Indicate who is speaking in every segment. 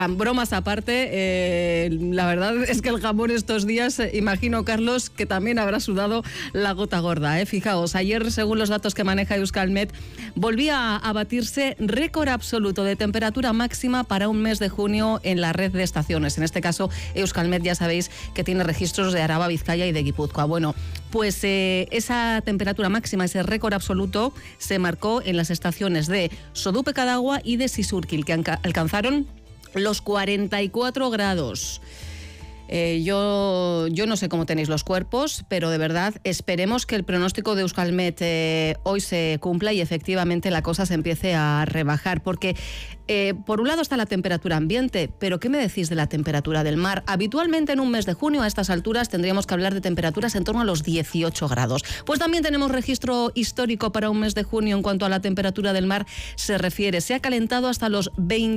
Speaker 1: Bromas aparte, la verdad es que el jamón estos días, imagino, Carlos, que también habrá sudado la gota gorda. Fijaos, ayer, según los datos que maneja Euskalmet, volvía a batirse récord absoluto de temperatura máxima para un mes de junio en la red de estaciones. En este caso, Euskalmet ya sabéis que tiene registros de Araba, Vizcaya y de Guipúzcoa. Bueno, pues esa temperatura máxima, ese récord absoluto, se marcó en las estaciones de Sodupe Cadagua y de Sisurkil, que alcanzaron los 44 grados. Yo no sé cómo tenéis los cuerpos, pero de verdad esperemos que el pronóstico de Euskalmet hoy se cumpla y efectivamente la cosa se empiece a rebajar, porque por un lado está la temperatura ambiente, pero ¿qué me decís de la temperatura del mar? Habitualmente en un mes de junio a estas alturas tendríamos que hablar de temperaturas en torno a los 18 grados. Pues también tenemos registro histórico para un mes de junio en cuanto a la temperatura del mar se refiere. Se ha calentado hasta los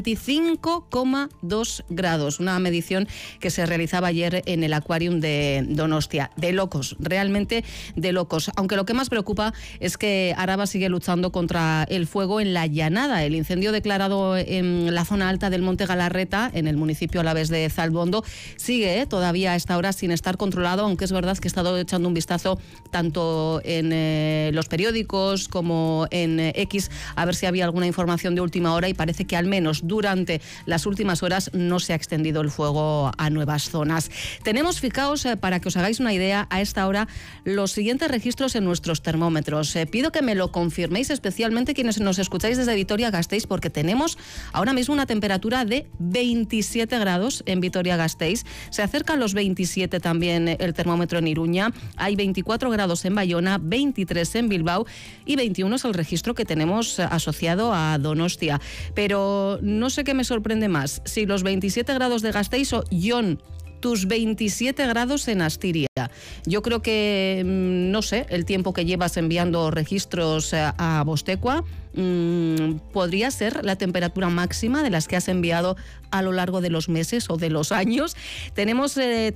Speaker 1: 25,2 grados, una medición que se realizaba ayer en el Aquarium de Donostia. De locos, realmente de locos. Aunque lo que más preocupa es que Araba sigue luchando contra el fuego en la llanada. El incendio declarado en la zona alta del Monte Galarreta, en el municipio alavés de Zalduondo, sigue todavía a esta hora sin estar controlado, aunque es verdad que he estado echando un vistazo tanto en los periódicos como en X a ver si había alguna información de última hora, y parece que al menos durante las últimas horas no se ha extendido el fuego a nuevas zonas. Tenemos, fijaos, para que os hagáis una idea, a esta hora los siguientes registros en nuestros termómetros. Pido que me lo confirméis, especialmente quienes nos escucháis desde Vitoria-Gasteiz, porque tenemos ahora mismo una temperatura de 27 grados en Vitoria-Gasteiz. Se acercan los 27 también el termómetro en Iruña. Hay 24 grados en Bayona, 23 en Bilbao y 21 es el registro que tenemos asociado a Donostia. Pero no sé qué me sorprende más, si los 27 grados de Gasteiz o Jon, tus 27 grados en Astiria. Yo creo que, no sé, el tiempo que llevas enviando registros a Bostecua, podría ser la temperatura máxima de las que has enviado a lo largo de los meses o de los años. Tenemos